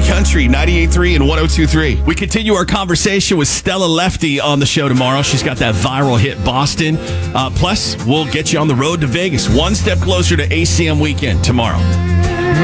Country 98.3 and 102.3. We continue our conversation with Stella Lefty on the show tomorrow. She's got that viral hit, Boston. Plus, we'll get you on the road to Vegas. One step closer to ACM weekend tomorrow.